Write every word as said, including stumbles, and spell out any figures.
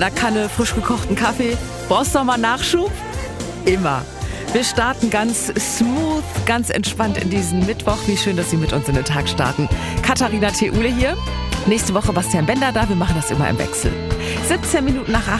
einer Kanne frisch gekochten Kaffee. Brauchst du noch mal Nachschub? Immer. Wir starten ganz smooth, ganz entspannt in diesen Mittwoch. Wie schön, dass Sie mit uns in den Tag starten. Katharina Theule hier. Nächste Woche Bastian Bender da. Wir machen das immer im Wechsel. siebzehn Minuten nach acht.